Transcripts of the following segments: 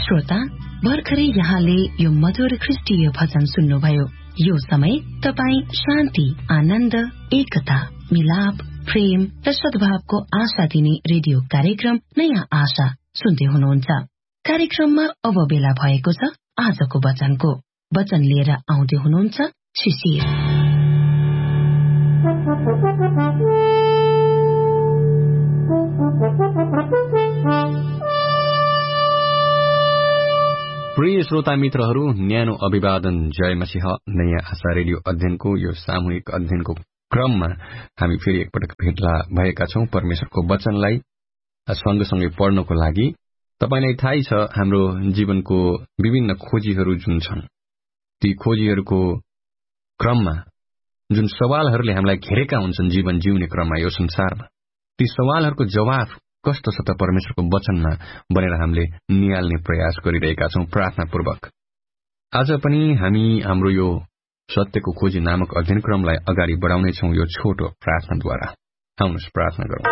श्रोता, भर्खरै यहाँले यो मधुर ख्रीष्टीय भजन सुन्नुभयो। यो समय तपाई शान्ति, आनन्द, एकता, मिलाप, प्रेम र सद्भावको आशा दिने रेडियो कार्यक्रम नयाँ आशा सुन्दै हुनुहुन्छ। कार्यक्रममा अब बेला भएको छ आजको वचनको। वचन लिएर आउँदै हुनुहुन्छ शिशिर। प्रिय श्रोता मित्रहरू, न्यानो अभिवादन। जय मसीह। नयाँ आशा रेडियो अध्ययनको यो सामूहिक अध्ययनको क्रममा हामी फेरि एकपटक भेट्ला भएका छौं परमेश्वरको वचनलाई सँगसँगै पढ्नको लागि। तपाईलाई थाहै छ हाम्रो जीवनको विभिन्न खोजीहरू जुन छन्, ती खोजीहरूको क्रममा जुन सवालहरूले हामीलाई घेरेका हुन्छन् जीवन जिउने क्रममा यो संसारमा, ती सवालहरूको जवाफ कस्तो छ त परमेश्वरको वचनमा बनेर हामीले निहाल्ने प्रयास गरिरहेका छौं प्रार्थनापूर्वक। आज पनि हामी हाम्रो यो सत्यको खोजी नामक अध्ययन क्रमलाई अगाडि बढाउनेछौं यो छोटो प्रार्थनाद्वारा। आउनुहोस् प्रार्थना गरौं।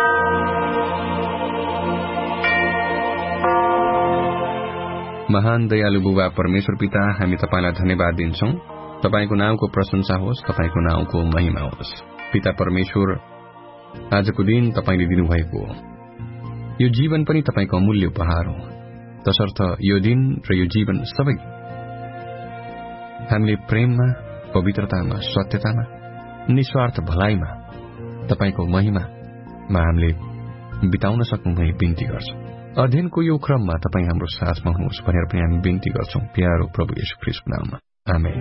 महान दयालु बुबा परमेश्वर पिता, हामी तपाईलाई धन्यवाद दिन्छौं। तपाईको नामको प्रशंसा होस्, तपाईको नामको महिमा होस्। पिता परमेश्वर, आजको दिन तपाईले दिनुभएको यो जीवन पनि तपाईको अमूल्य उपहार हो। तसर्थ यो दिन र यो जीवन सबै हामीले प्रेममा, पवित्रतामा, सत्यतामा, निस्वार्थ भलाइमा तपाईको महिमामा हामीले बिताउन सक्नु भनी बिन्ती गर्छौं। अध्ययनको यो क्रममा तपाई हाम्रो साथमा हुनुहोस् भनेर पनि हामी बिन्ती गर्छौं प्यारो प्रभु येशू ख्रीष्टको नाममा, आमेन।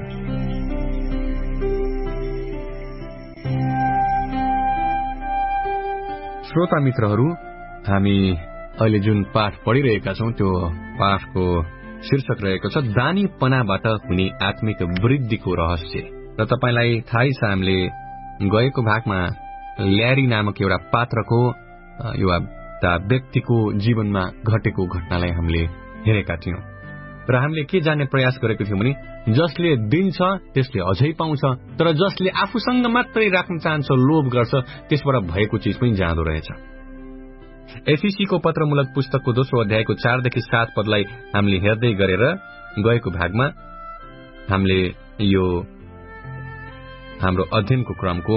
श्रोता मित्रहरू, हामी अहिले जुन पाठ पढिरहेका छौं त्यो पाठको शीर्षक रहेको छ दानीपनाबाट हुने आत्मिक वृद्धिको रहस्य। र तपाईलाई थाहै छ हामीले गएको भागमा ल्यारी नामक एउटा पात्रको एउटा व्यक्तिको जीवनमा घटेको घटनालाई हामीले हेरेका थियौं र हामीले के जान्ने प्रयास गरेको थियौं भने जसले दिन्छ त्यसले अझै पाउँछ, तर जसले आफूसँग मात्रै राख्न चाहन्छ, लोभ गर्छ, त्यसबाट भएको चीज पनि जाँदो रहेछ। एफिसीको पत्रमूलक पुस्तकको 2 अध्यायको 4 देखि 7 पदलाई हामीले हेर्दै गरेर गएको भागमा हामीले यो हाम्रो अध्ययनको क्रमको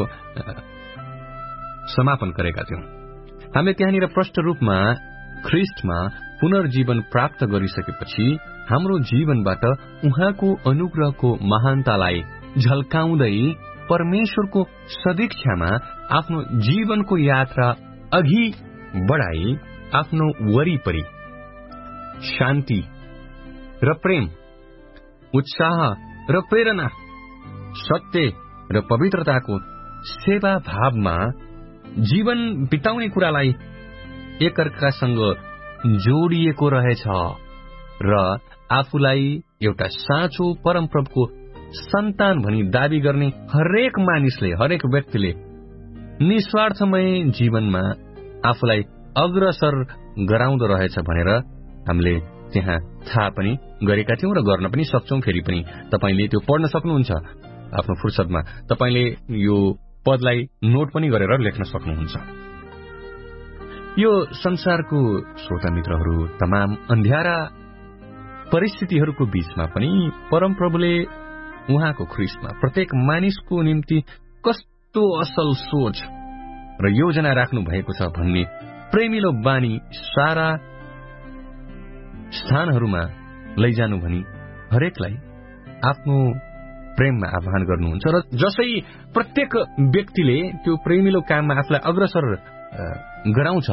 समापन गरेका थियौं। हामीले त्यहाँनिर प्रष्ट रूपमा ख्रीष्टमा पुनर्जीवन प्राप्त गरिसकेपछि हाम्रो जीवनबाट उहाँको अनुग्रहको महानतालाई झल्काउँदै परमेश्वरको सदिच्छामा आफ्नो जीवनको यात्रा अघि बढाई आफ्नो वरिपरि शान्ति र प्रेम, उत्साह र प्रेरणा, सत्य र पवित्रताको सेवा भावमा जीवन बिताउने कुरालाई एकअर्कासँग जोडिएको रहेछ र आफूलाई एउटा साँचो परमप्रभुको सन्तान भनी दाबी गर्ने हरेक मानिसले, हरेक व्यक्तिले निस्वार्थमय जीवनमा आफूलाई अग्रसर गराउँदो रहेछ भनेर हामीले त्यहाँ थाहा पनि गरेका थियौं र गर्न पनि सक्छौं। फेरि पनि तपाईले त्यो पढ्न सक्नुहुन्छ आफ्नो फुर्सदमा। तपाईले यो पदलाई नोट पनि गरेर लेख्न सक्नुहुन्छ। यो संसारको श्रोता मित्रहरू, तमाम अन्ध्यारा परिस्थितिहरूको बीचमा पनि परमप्रभुले उहाँको ख्रीष्टमा प्रत्येक मानिसको निम्ति कस्तो असल सोच र योजना राख्नु भएको छ भन्ने प्रेमिलो बानी सारा स्थानहरूमा लैजानु भनी हरेकलाई आफ्नो प्रेममा आह्वान गर्नुहुन्छ र जसै प्रत्येक व्यक्तिले त्यो प्रेमिलो काममा आफूलाई अग्रसर गराउँछ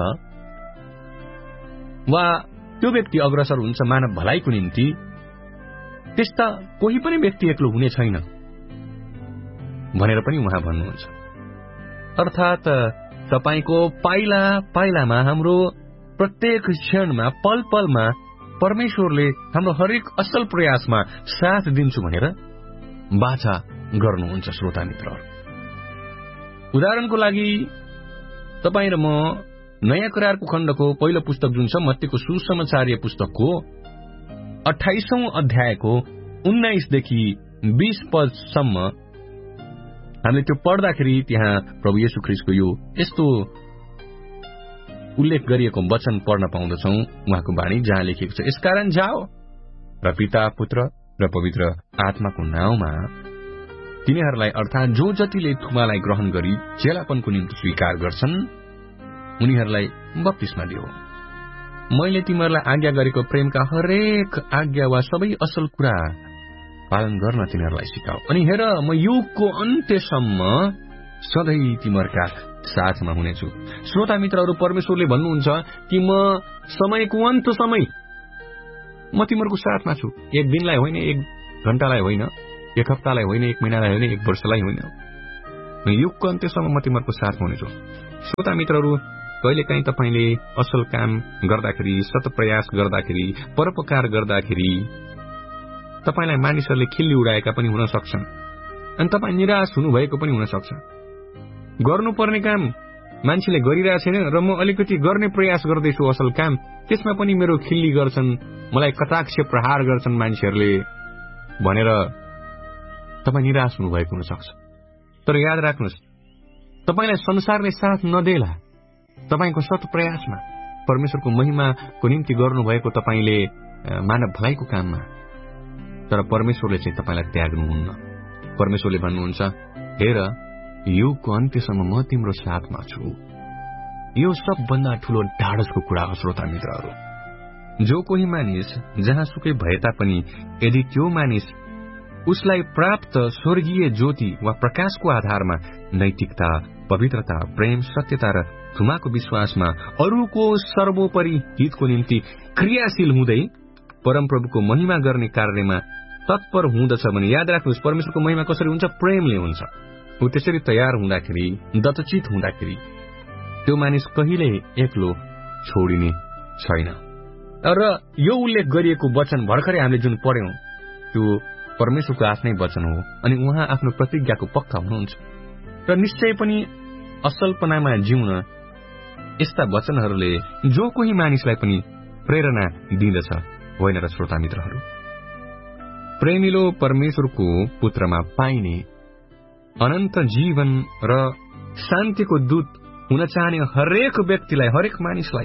वा त्यो व्यक्ति अग्रसर हुन्छ मानव भलाइको निम्ति, त्यस्ता कोही पनि व्यक्ति एक्लो हुने छैन भनेर पनि उहाँ भन्नुहुन्छ। अर्थात तपाईको पाइला पाइलामा, हाम्रो प्रत्येक क्षणमा, पल पलमा परमेश्वरले हाम्रो हरेक असल प्रयासमा साथ दिन्छु भनेर वाचा गर्नुहुन्छ। श्रोता मित्रहरू, उदाहरणको लागि तपाई र म नयाँ करारको खण्डको पहिलो पुस्तक जुन छ मत्तीको सुसमाचार पुस्तकको 28औं अध्यायको 19 देखि 20 पदसम्म हामीले त्यो पढ्दाखेरि त्यहाँ प्रभु येशू ख्रीष्टको यो यस्तो उल्लेख गरिएको वचन पढ्न पाउँदछौं। उहाँको वाणी जहाँ लेखिएको छ, यसकारण जाओ र पिता, पुत्र र पवित्र आत्माको नाउँमा तिनीहरूलाई अर्थात जो जतिले थुमालाई ग्रहण गरी चेलापनको निम्ति स्वीकार गर्छन् उनीहरूलाई बप्तिस्मा दियो। मैले तिमीहरूलाई आज्ञा गरेको प्रेमका हरेक आज्ञा वा सबै असल कुरा पालन गर्न तिनीहरूलाई सिकाऊ। अनि हेर, म युगको अन्त्यसम्म सधैँ तिमीहरूका साथमा हुनेछु। श्रोता मित्रहरू, परमेश्वरले भन्नुहुन्छ कि म समयको अन्तसम्म म तिमीहरूको साथमा छु। एक दिनलाई होइन, एक घण्टालाई होइन, एक हप्तालाई होइन, एक महिनालाई होइन, एक वर्षलाई होइन, युगको अन्त्यसम्म म तिमीहरूको साथमा हुनेछु। श्रोता मित्रहरू, कहिलेकाहीँ तपाईँले असल काम गर्दाखेरि, सत प्रयास गर्दाखेरि, परोपकार गर्दाखेरि तपाईँलाई मानिसहरूले खिल्ली उडाएका पनि हुन सक्छन् अनि तपाईँ निराश हुनुभएको पनि हुन सक्छ। गर्नुपर्ने काम मान्छेले गरिरहेको छैन र म अलिकति गर्ने प्रयास गर्दैछु असल काम, त्यसमा पनि मेरो खिल्ली गर्छन्, मलाई कटाक्ष प्रहार गर्छन् मान्छेहरूले भनेर तपाईँ निराश हुनुभएको हुन सक्छ। तर याद राख्नुहोस्, तपाईँलाई संसारले साथ नदेला तपाईँको सत प्रयासमा, परमेश्वरको महिमाको निम्ति गर्नुभएको तपाईँले मानव भलाइको काममा। तर परमेश्वरले चाहिँ तपाईँलाई त्याग्नुहुन्न। परमेश्वरले भन्नुहुन्छ, हेर, युगको अन्त्यसम्म म तिम्रो साथमा छु। यो सबभन्दा ठूलो ढाडसको कुरा हो। श्रोता मित्रहरू, जो कोही मानिस जहाँसुकै भए तापनि यदि त्यो मानिस उसलाई प्राप्त स्वर्गीय ज्योति वा प्रकाशको आधारमा नैतिकता, पवित्रता, प्रेम, सत्यता र थुमाको विश्वासमा अरूको सर्वोपरि हितको निम्ति क्रियाशील हुँदै परमप्रभुको महिमा गर्ने कार्यमा तत्पर हुँदछ भने याद राख्नुहोस्, परमेश्वरको महिमा कसरी हुन्छ? प्रेमले हुन्छ। ऊ त्यसरी तयार हुँदाखेरि, दत्तचित हुँदाखेरि त्यो मानिस कहिले एक्लो छोडिने छैन। र यो उल्लेख गरिएको वचन भर्खरै हामीले जुन पढ्यौं त्यो परमेश्वरको आफ्नै वचन हो अनि उहाँ आफ्नो प्रतिज्ञाको पक्का हुनुहुन्छ र निश्चय पनि असलपनामा जिउन यस्ता वचनहरूले जो कोही मानिसलाई पनि प्रेरणा दिँदछ, होइन र श्रोता मित्रहरू? प्रेमिलो परमेश्वरको पुत्रमा पाइने अनन्त जीवन र शान्तिको दूत हुन चाहने हरेक व्यक्तिलाई, हरेक मानिसलाई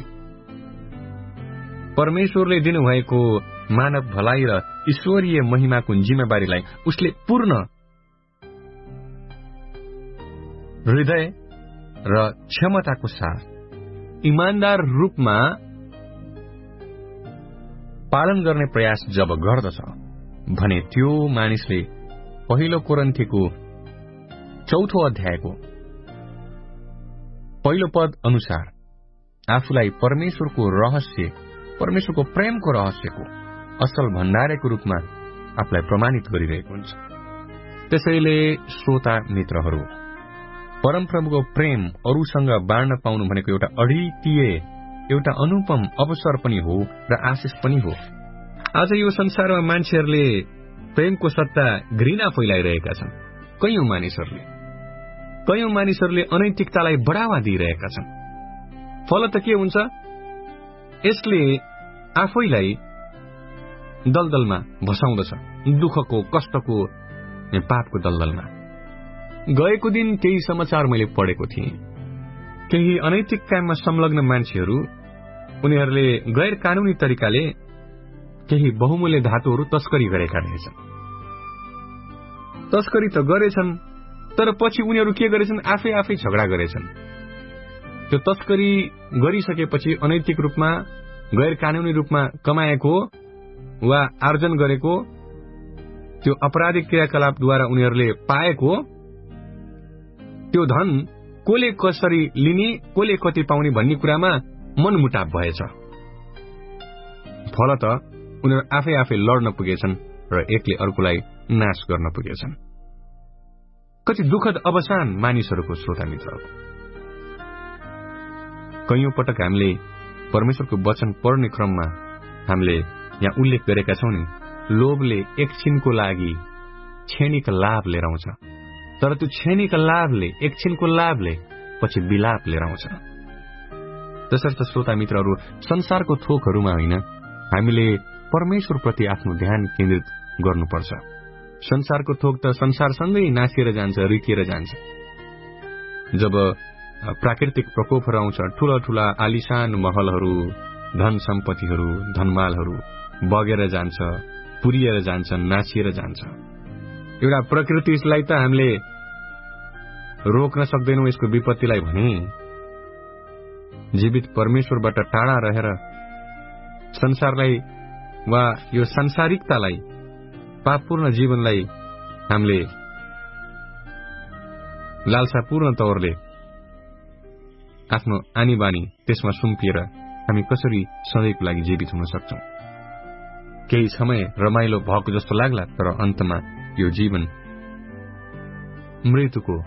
परमेश्वरले दिनुभएको मानव भलाइ र ईश्वरीय महिमाको जिम्मेवारीलाई उसले पूर्ण हृदय र क्षमताको साथ इमानदार रूपमा पालन गर्ने प्रयास जब गर्दछ भने त्यो मानिसले पहिलो कोरिन्थीको 4औं अध्यायको पहिलो पद अनुसार आफूलाई परमेश्वरको रहस्य, परमेश्वरको प्रेमको रहस्यको असल भण्डारको रूपमा आफूलाई प्रमाणित गरिरहेको हुन्छ। त्यसैले श्रोता मित्रहरू, परमप्रभुको प्रेम अरूसँग बाँड्न पाउनु भनेको एउटा अद्वितीय, एउटा अनुपम अवसर पनि हो र आशिष पनि हो। आज यो संसारमा मान्छेहरूले प्रेमको सट्टा घृणा फैलाइरहेका छन्। कयौं मानिसहरूले अनैतिकतालाई बढ़ावा दिइरहेका छन्। फल त के हुन्छ? यसले आफैलाई दलदलमा भसाउँदछ, दुःखको, कष्टको, पापको दलदलमा। गएको दिन केही समाचार मैले पढेको थिएँ। केही अनैतिक काममा संलग्न मान्छेहरू, उनीहरूले गैर कानूनी तरिकाले केही बहुमूल्य धातुहरू तस्करी गरेका रहेछन्। तस्करी त गरेछन्, तर पछि उनीहरू के गरेछन्? आफै झगडा गरेछन्। त्यो तस्करी गरिसकेपछि अनैतिक रूपमा, गैर कानूनी रूपमा कमाएको वा आर्जन गरेको त्यो अपराधिक क्रियाकलापद्वारा उनीहरूले पाएको त्यो धन कोले कसरी लिने, कोले कति पाउने भन्ने कुरामा मनमुटाव भएछ। फलत उनीहरू आफै लड्न पुगेछन् र एकले अर्कोलाई नाश गर्न पुगेछन्। कति दुःखद अवसान मानिसहरूको। श्रोता मित्रहरू, कैयौं पटक हामीले परमेश्वरको वचन पढ्ने क्रममा हामीले यहाँ उल्लेख गरेका छौं नि, लोभले एकछिनको लागि क्षणिक लाभ लिएर आउँछ, तर त्यो क्षणिक लाभले, एकछिनको लाभले पछि विलाप लिएर आउँछ। त्यसर्थ श्रोता मित्रहरू, संसारको थोकहरूमा होइन, हामीले परमेश्वरप्रति आफ्नो ध्यान केन्द्रित गर्नुपर्छ। संसारको थोक त संसारसँगै नासिएर जान्छ, रिकिएर जान्छ। जब प्राकृतिक प्रकोपहरू आउँछ, ठूला ठूला आलिशान महलहरू, धन सम्पत्तिहरू, धनमालहरू बगेर जान्छ, पुरिएर जान्छ, नाचिएर जान्छ। एउटा प्रकृतिलाई त हामीले रोक्न सक्दैनौं यसको विपत्तिलाई भने जीवित परमेश्वरबाट टाढा रहेर संसारलाई वा यो सांसारिकतालाई, पापपूर्ण जीवनलाई हामीले लालसापूर्ण तवरले आफ्नो आनी बानी त्यसमा सुम्पिएर हामी कसरी सधैँको लागि जीवित हुन सक्छौं? केही समय रमाइलो भएको जस्तो लाग्ला, तर अन्तमा यो जीवन मृत्युको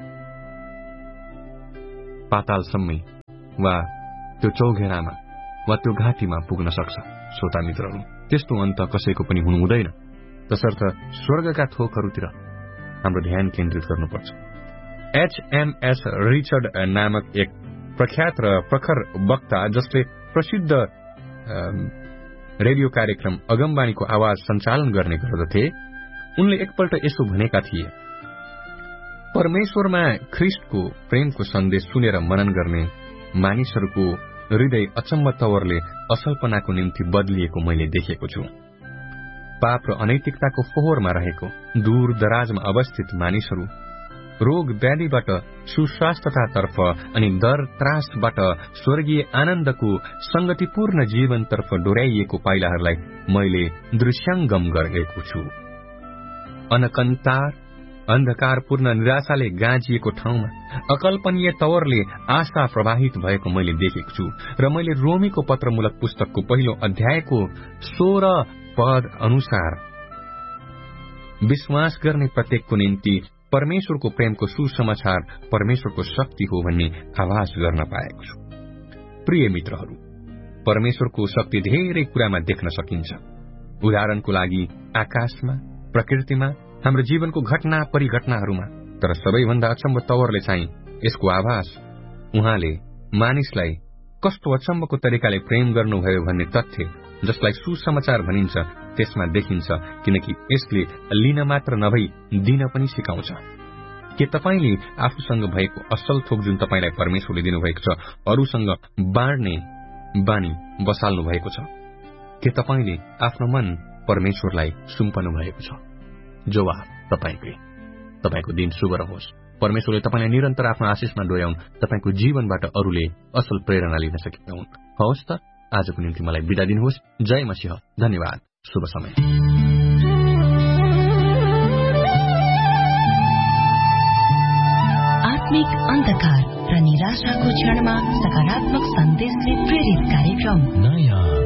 पातालसम्मै वा त्यो चौघेरामा वा त्यो घाटीमा पुग्न सक्छ। श्रोता मित्रहरू, त्यस्तो अन्त कसैको पनि हुनु हुँदैन। तसर्थ स्वर्गका थोकहरूतिर हाम्रो ध्यान केन्द्रित गर्नुपर्छ। HMS रिचर्ड नामक एक प्रख्यात र प्रखर वक्ता, जसले प्रसिद्ध रेडियो कार्यक्रम अगमवाणीको आवाज सञ्चालन गर्ने गर्दथे, उनले एकपल्ट यसो भनेका थिए, परमेश्वरमा ख्रिस्टको प्रेमको सन्देश सुनेर मनन गर्ने मानिसहरूको हृदय अचम्म तवरले असलपनाको निम्ति बदलिएको मैले देखेको छु। पाप र अनैतिकताको फोहोरमा रहेको दूर दराजमा अवस्थित मानिसहरू रोग व्याधिबाट सुस्वास्थ्यतातर्फ अनि दर त्रासबाट स्वर्गीय आनन्दको संगतिपूर्ण जीवनतर्फ डोर्याइएको पाइलाहरूलाई मैले दृश्याङ्गम गरेको छु। अन्धकारपूर्ण निराशाले गाँजिएको ठाउँमा अकल्पनीय तवरले आशा प्रवाहित भएको मैले देखेको छु र मैले रोमीको पत्रमूलक पुस्तकको पहिलो अध्यायको 16 पद अनुसार विश्वास गर्ने प्रत्येकको निम्ति परमेश्वरको प्रेमको सुसमाचार परमेश्वरको शक्ति हो भन्ने आभास गर्न पाएको छु। प्रिय मित्रहरू, परमेश्वरको शक्ति धेरै कुरामा देख्न सकिन्छ। उदाहरणको लागि आकाशमा, प्रकृतिमा, हाम्रो जीवनको घटना परिघटनाहरूमा। तर सबैभन्दा अचम्म तवरले चाहिँ यसको आभास उहाँले मानिसलाई कस्तो अचम्मको तरिकाले प्रेम गर्नुभयो भन्ने तथ्य, जसलाई सुसमाचार भनिन्छ, त्यसमा देखिन्छ। किनकि यसले लिन मात्र नभई दिन पनि सिकाउँछ। के तपाईले आफूसँग भएको असल थोक जुन तपाईलाई परमेश्वरले दिनुभएको छ अरूसँग बाँड्ने बानी बसाल्नु भएको छ? के तपाईले आफ्नो मन परमेश्वरलाई सुम्पनु भएको छ? जवाफ तपाईकै। तपाईको दिन शुभ रहोस्। परमेश्वरले तपाईलाई निरन्तर आफ्नो आशिषमा डोर्याउन्। तपाईको जीवनबाट अरूले असल प्रेरणा लिन सकेका हुन्। हवस् त, आजको निम्ति मलाई बिदा दिनुहोस्। जय मसीह। धन्यवाद। शुभ समय। आत्मिक अन्धकार र निराशाको क्षणमा सकारात्मक सन्देशले प्रेरित कार्यक्रम नयाँ